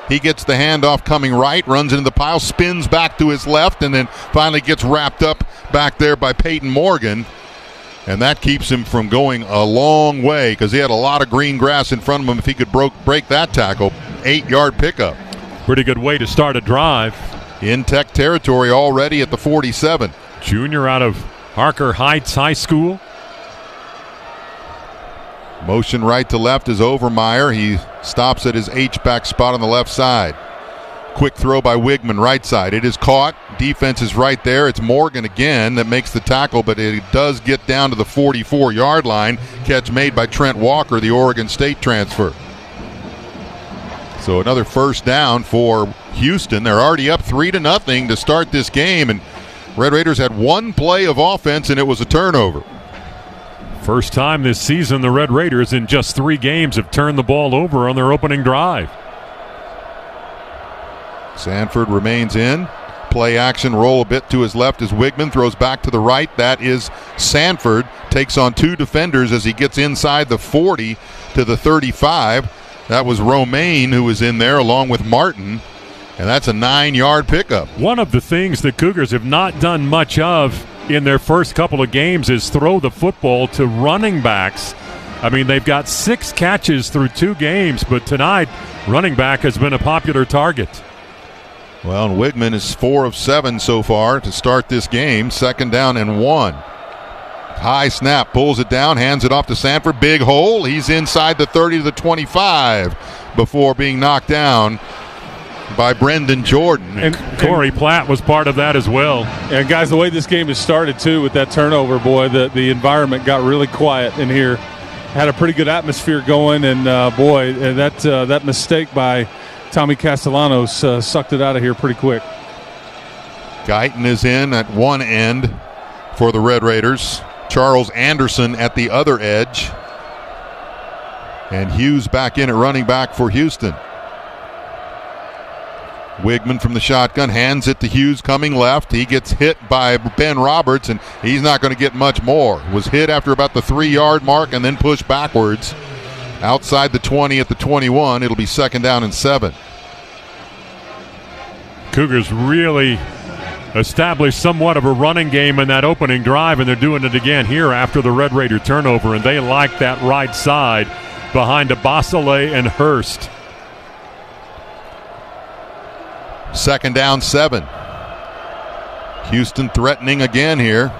He gets the handoff coming right, runs into the pile, spins back to his left, and then finally gets wrapped up back there by Peyton Morgan. And that keeps him from going a long way because he had a lot of green grass in front of him if he could break that tackle. 8-yard pickup. Pretty good way to start a drive. In Tech territory already at the 47. Junior out of Harker Heights High School. Motion right to left is Overmeyer. He stops at his H-back spot on the left side. Quick throw by Wigman, right side. It is caught. Defense is right there. It's Morgan again that makes the tackle, but it does get down to the 44-yard line. Catch made by Trent Walker, the Oregon State transfer. So another first down for Houston. They're already up 3-0 to start this game, and Red Raiders had one play of offense, and it was a turnover. First time this season the Red Raiders in just 3 games have turned the ball over on their opening drive. Sanford remains in. Play action, roll a bit to his left as Wigman throws back to the right. That is Sanford. Takes on 2 defenders as he gets inside the 40 to the 35. That was Romaine who was in there along with Martin. And that's a 9-yard pickup. One of the things the Cougars have not done much of in their first couple of games is throw the football to running backs. I mean, they've got 6 catches through 2 games, but tonight running back has been a popular target. Well, and Wigman is 4 of 7 so far to start this game. 2nd down and 1. High snap, pulls it down, hands it off to Sanford. Big hole. He's inside the 30 to the 25 before being knocked down by Brendan Jordan. And Corey Platt was part of that as well. And guys, the way this game has started too with that turnover, boy, the environment got really quiet in here. Had a pretty good atmosphere going, and that mistake by Tommy Castellanos sucked it out of here pretty quick. Guyton is in at one end for the Red Raiders. Charles Anderson at the other edge. And Hughes back in at running back for Houston. Wigman from the shotgun hands it to Hughes coming left. He gets hit by Ben Roberts, and he's not going to get much more. Was hit after about the 3-yard mark and then pushed backwards. Outside the 20 at the 21. It'll be 2nd down and 7. Cougars really established somewhat of a running game in that opening drive, and they're doing it again here after the Red Raider turnover, and they like that right side behind Abasale and Hurst. 2nd down, 7. Houston threatening again here.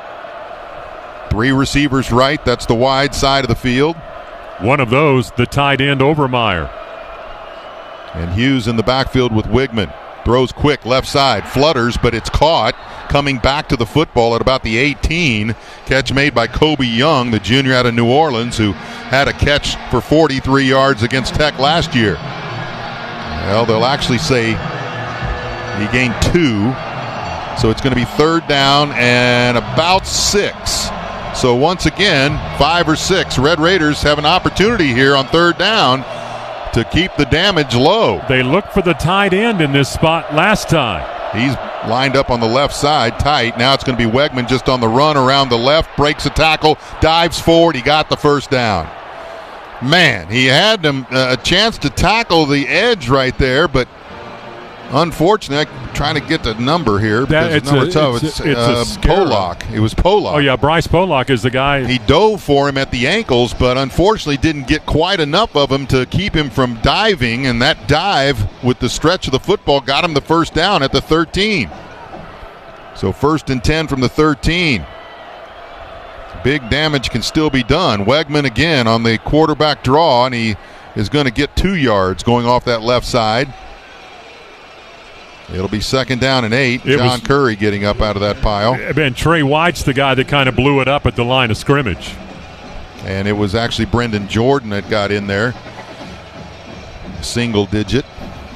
3 receivers right. That's the wide side of the field. One of those, the tight end Overmeyer. And Hughes in the backfield with Wigman. Throws quick, left side, flutters, but it's caught. Coming back to the football at about the 18. Catch made by Kobe Young, the junior out of New Orleans, who had a catch for 43 yards against Tech last year. Well, they'll actually say he gained 2. So it's going to be 3rd down and about 6. So once again, 5 or 6. Red Raiders have an opportunity here on 3rd down to keep the damage low. They looked for the tight end in this spot last time. He's lined up on the left side, tight. Now it's going to be Wegman just on the run around the left, breaks a tackle, dives forward. He got the 1st down. Man, he had a chance to tackle the edge right there, but unfortunately, I'm trying to get the number here because it's Pollock. It was Pollock. Oh, yeah, Bryce Pollock is the guy. He dove for him at the ankles, but unfortunately didn't get quite enough of him to keep him from diving, and that dive with the stretch of the football got him the 1st down at the 13. So 1st and 10 from the 13. Big damage can still be done. Wegman again on the quarterback draw, and he is going to get 2 yards going off that left side. It'll be 2nd down and 8. John Curry getting up out of that pile. And Trey White's the guy that kind of blew it up at the line of scrimmage. And it was actually Brendan Jordan that got in there. Single digit.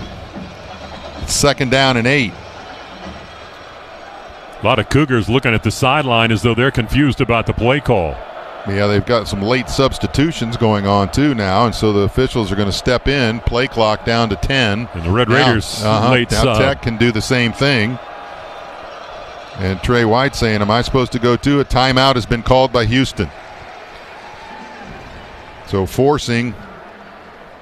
2nd down and 8. A lot of Cougars looking at the sideline as though they're confused about the play call. Yeah, they've got some late substitutions going on too now, and so the officials are going to step in. Play clock down to 10. And the Red Raiders late now sub. Tech can do the same thing. And Trey White saying, am I supposed to go too? A timeout has been called by Houston. So forcing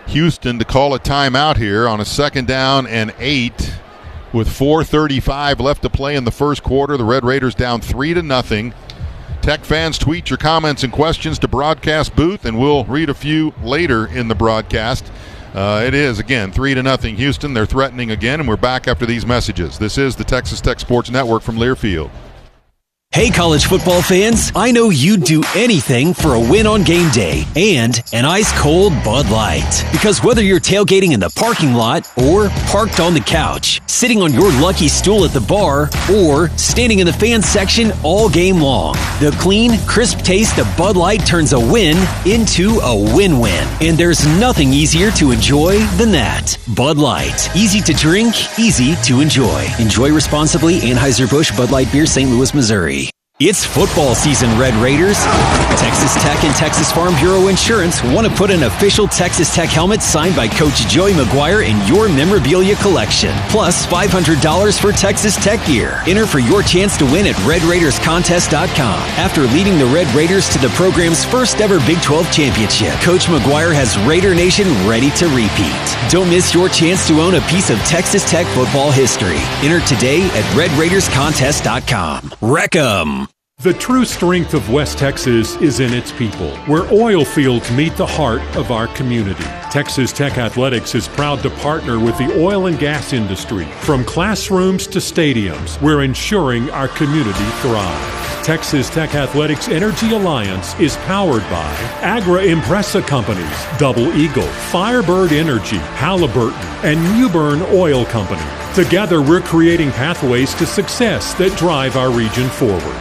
Houston to call a timeout here on a 2nd down and 8 with 4:35 left to play in the first quarter. The Red Raiders down 3-0. Tech fans, tweet your comments and questions to broadcast booth, and we'll read a few later in the broadcast. It is, again, 3-0 Houston. They're threatening again, and we're back after these messages. This is the Texas Tech Sports Network from Learfield. Hey, college football fans, I know you'd do anything for a win on game day and an ice-cold Bud Light. Because whether you're tailgating in the parking lot or parked on the couch, sitting on your lucky stool at the bar, or standing in the fan section all game long, the clean, crisp taste of Bud Light turns a win into a win-win. And there's nothing easier to enjoy than that. Bud Light. Easy to drink, easy to enjoy. Enjoy responsibly. Anheuser-Busch Bud Light Beer, St. Louis, Missouri. It's football season, Red Raiders. Texas Tech and Texas Farm Bureau Insurance want to put an official Texas Tech helmet signed by Coach Joey McGuire in your memorabilia collection. Plus $500 for Texas Tech gear. Enter for your chance to win at RedRaidersContest.com. After leading the Red Raiders to the program's first ever Big 12 championship, Coach McGuire has Raider Nation ready to repeat. Don't miss your chance to own a piece of Texas Tech football history. Enter today at RedRaidersContest.com. Wreck 'em. The true strength of West Texas is in its people, where oil fields meet the heart of our community. Texas Tech Athletics is proud to partner with the oil and gas industry. From classrooms to stadiums, we're ensuring our community thrives. Texas Tech Athletics Energy Alliance is powered by Agra Impresa Companies, Double Eagle, Firebird Energy, Halliburton, and Newburn Oil Company. Together, we're creating pathways to success that drive our region forward.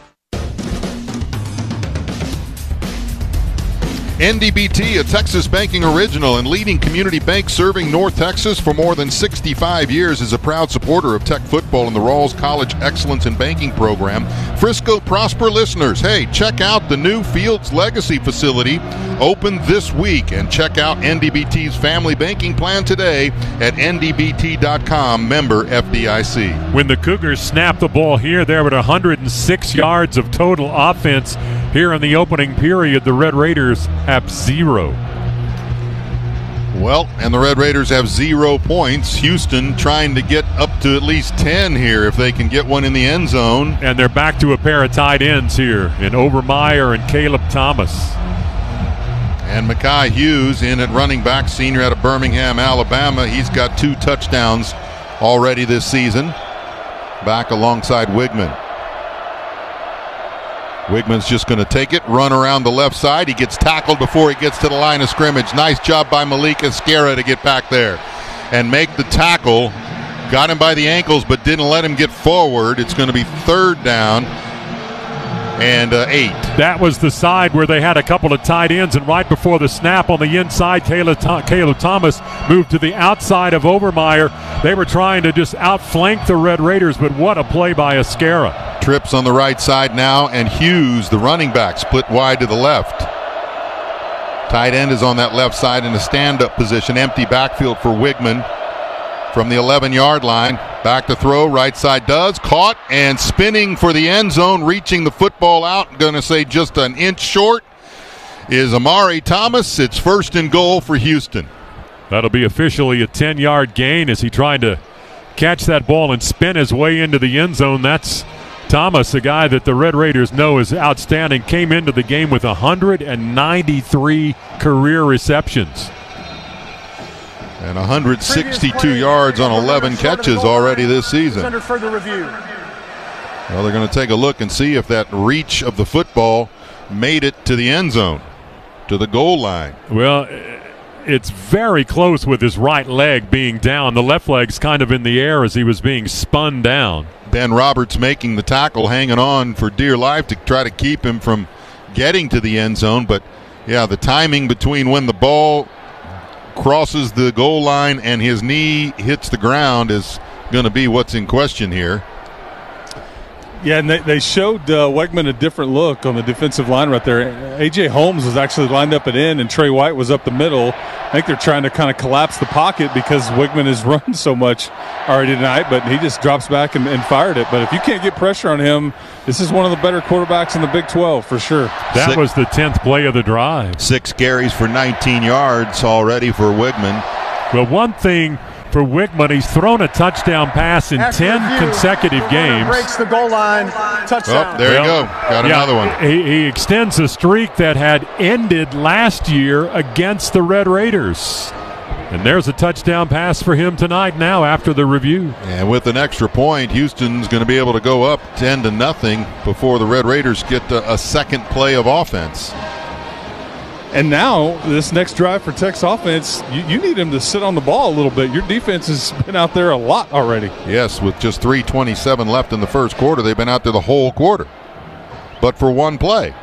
NDBT, a Texas banking original and leading community bank serving North Texas for more than 65 years, is a proud supporter of Tech football and the Rawls College Excellence in Banking program. Frisco Prosper listeners, hey, check out the new Fields Legacy facility open this week, and check out NDBT's family banking plan today at ndbt.com, member FDIC. When the Cougars snap the ball here, they're at 106 yards of total offense. Here in the opening period, the Red Raiders have 0. Well, and the Red Raiders have 0 points. Houston trying to get up to at least 10 here if they can get one in the end zone. And they're back to a pair of tight ends here in Overmeyer and Caleb Thomas. And Mekhi Hughes in at running back, senior out of Birmingham, Alabama. He's got 2 touchdowns already this season. Back alongside Wigman. Wigman's just going to take it, run around the left side. He gets tackled before he gets to the line of scrimmage. Nice job by Malik Esquera to get back there and make the tackle. Got him by the ankles, but didn't let him get forward. It's going to be 3rd down and 8. That was the side where they had a couple of tight ends, and right before the snap on the inside, Caleb Thomas moved to the outside of Overmeyer. They were trying to just outflank the Red Raiders, but what a play by Esquera. Trips on the right side now, and Hughes, the running back, split wide to the left. Tight end is on that left side in a stand-up position. Empty backfield for Wigman from the 11-yard line. Back to throw, right side does. Caught and spinning for the end zone, reaching the football out. Going to say just an inch short is Amari Thomas. It's 1st and goal for Houston. That'll be officially a 10-yard gain as he tried to catch that ball and spin his way into the end zone. That's Thomas, a guy that the Red Raiders know is outstanding, came into the game with 193 career receptions. And 162 yards on 11 catches already this season. Under further review. Well, they're going to take a look and see if that reach of the football made it to the end zone, to the goal line. Well, it's very close with his right leg being down. The left leg's kind of in the air as he was being spun down. Ben Roberts making the tackle, hanging on for dear life to try to keep him from getting to the end zone. But, yeah, the timing between when the ball crosses the goal line and his knee hits the ground is going to be what's in question here. Yeah, and they showed Wegman a different look on the defensive line right there. A.J. Holmes was actually lined up at end, and Trey White was up the middle. I think they're trying to kind of collapse the pocket because Wegman has run so much already tonight, but he just drops back and fired it. But if you can't get pressure on him, this is one of the better quarterbacks in the Big 12 for sure. That was the 10th play of the drive. 6 carries for 19 yards already for Wigman. Well, one thing for Wigman, he's thrown a touchdown pass in 10 consecutive games. Breaks the goal line, touchdown. Oh, there you go. Got another one. He extends a streak that had ended last year against the Red Raiders. And there's a touchdown pass for him tonight now after the review. And with an extra point, Houston's going to be able to go up 10-0 before the Red Raiders get a second play of offense. And now, this next drive for Tech's offense, you need him to sit on the ball a little bit. Your defense has been out there a lot already. Yes, with just 3:27 left in the first quarter, they've been out there the whole quarter. But for one play.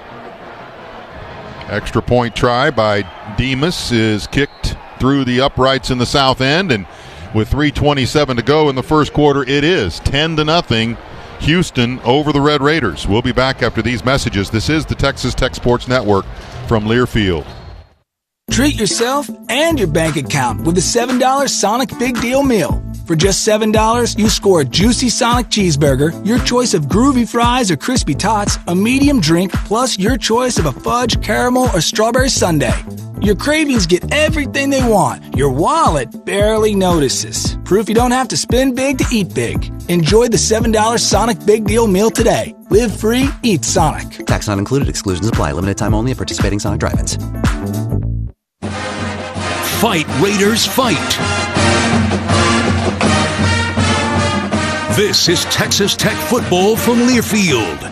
Extra point try by Demas is kicked through the uprights in the south end, and with 3:27 to go in the first quarter, it is 10-0. Houston over the Red Raiders. We'll be back after these messages. This is the Texas Tech Sports Network from Learfield. Treat yourself and your bank account with the $7 Sonic Big Deal Meal. For just $7, you score a juicy Sonic cheeseburger, your choice of groovy fries or crispy tots, a medium drink, plus your choice of a fudge, caramel, or strawberry sundae. Your cravings get everything they want. Your wallet barely notices. Proof you don't have to spend big to eat big. Enjoy the $7 Sonic Big Deal Meal today. Live free, eat Sonic. Tax not included. Exclusions apply. Limited time only at participating Sonic drive-ins. Fight, Raiders, fight. This is Texas Tech football from Learfield.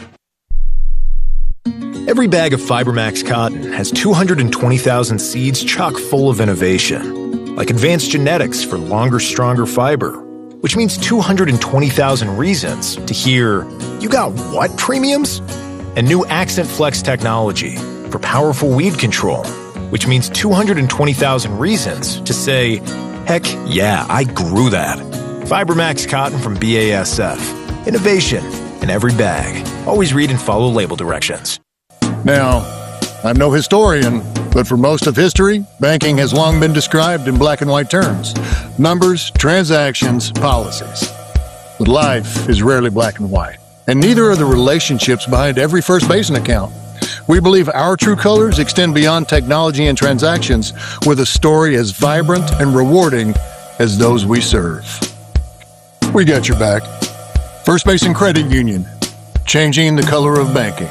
Every bag of FiberMax cotton has 220,000 seeds chock full of innovation, like advanced genetics for longer, stronger fiber, which means 220,000 reasons to hear, "You got what premiums?" And new Accent Flex technology for powerful weed control, which means 220,000 reasons to say, "Heck yeah, I grew that." FiberMax cotton from BASF. Innovation in every bag. Always read and follow label directions. Now, I'm no historian, but for most of history, banking has long been described in black and white terms. Numbers, transactions, policies. But life is rarely black and white, and neither are the relationships behind every first basin account. We believe our true colors extend beyond technology and transactions with a story as vibrant and rewarding as those we serve. We got your back. First Basin Credit Union, changing the color of banking.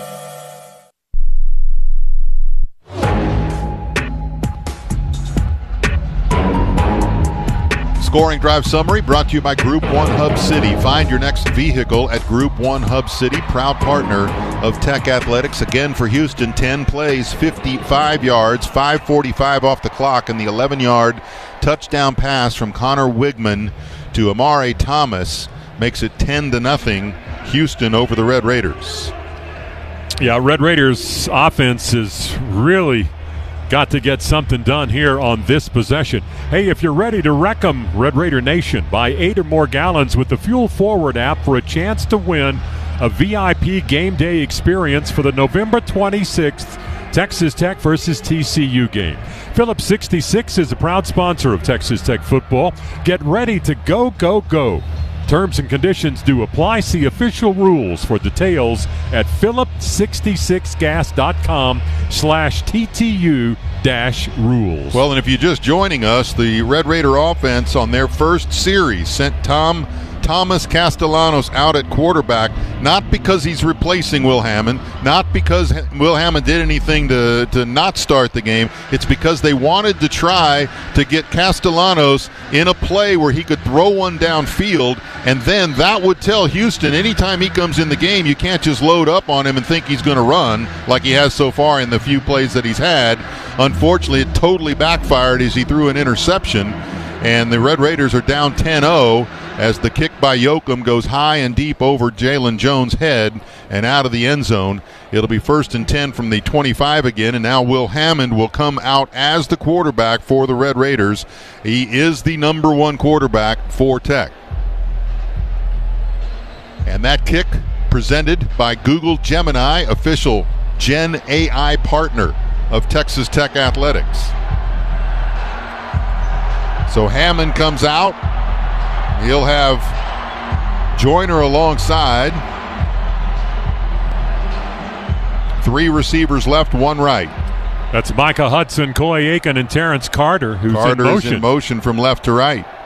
Scoring Drive Summary brought to you by Group 1 Hub City. Find your next vehicle at Group 1 Hub City, proud partner of Tech Athletics. Again for Houston, 10 plays, 55 yards, 5:45 off the clock, and the 11-yard touchdown pass from Connor Wigman to Amare Thomas makes it 10-0 Houston over the Red Raiders. Yeah, Red Raiders offense is really got to get something done here on this possession. Hey, if you're ready to wreck 'em, Red Raider Nation, buy 8 or more gallons with the Fuel Forward app for a chance to win a VIP game day experience for the November 26th Texas Tech versus TCU game. Phillips 66 is a proud sponsor of Texas Tech football. Get ready to go, go, go. Terms and conditions do apply. See official rules for details at phillips66gas.com/TTU-rules. Well, and if you're just joining us, the Red Raider offense on their first series sent Thomas Castellanos out at quarterback, not because he's replacing Will Hammond, not because Will Hammond did anything to not start the game. It's because they wanted to try to get Castellanos in a play where he could throw one downfield, and then that would tell Houston anytime he comes in the game, you can't just load up on him and think he's going to run like he has so far in the few plays that he's had. Unfortunately, it totally backfired as he threw an interception, and the Red Raiders are down 10-0 as the kick by Yoakum goes high and deep over Jalen Jones' head and out of the end zone. It'll be 1st and 10 from the 25 again, and now Will Hammond will come out as the quarterback for the Red Raiders. He is the number 1 quarterback for Tech. And that kick presented by Google Gemini, official Gen AI partner of Texas Tech Athletics. So Hammond comes out. He'll have Joyner alongside. 3 receivers left, 1 right. That's Micah Hudson, Coy Aiken, and Terrence Carter, who's Carter's in motion from left to right.